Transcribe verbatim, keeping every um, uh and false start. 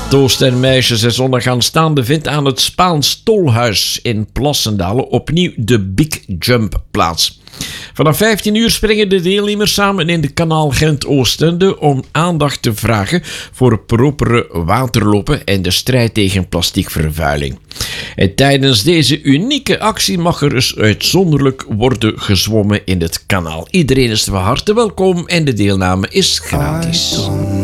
Toost en meisjes en zondag aanstaande vindt aan het Spaans Tolhuis in Plassendalen opnieuw de Big Jump plaats. Vanaf vijftien uur springen de deelnemers samen in de kanaal Gent-Oostende om aandacht te vragen voor propere waterlopen en de strijd tegen plastiekvervuiling. En tijdens deze unieke actie mag er dus uitzonderlijk worden gezwommen in het kanaal. Iedereen is van harte welkom en de deelname is gratis.